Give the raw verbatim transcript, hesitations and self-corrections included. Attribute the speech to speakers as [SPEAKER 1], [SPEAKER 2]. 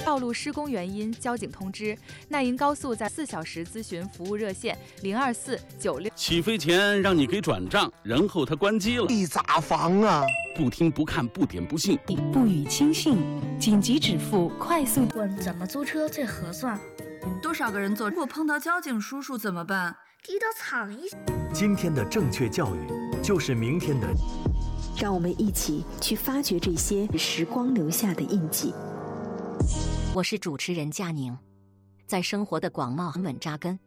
[SPEAKER 1] 道路施工原因，交警通知奈银高速在四小时咨询服务热线零二四九六。
[SPEAKER 2] 起飞前让你给转账，然后它关机了，
[SPEAKER 3] 你咋防啊？
[SPEAKER 2] 不听不看不点不信，
[SPEAKER 4] 不予轻信，紧急止付，快速。
[SPEAKER 5] 问怎么租车最合算？
[SPEAKER 6] 多少个人坐？如果碰到交警叔叔怎么办？
[SPEAKER 5] 低头藏一。
[SPEAKER 7] 今天的正确教育，就是明天的。
[SPEAKER 4] 让我们一起去发掘这些时光留下的印记。
[SPEAKER 8] 我是主持人佳宁，在生活的广袤稳扎根。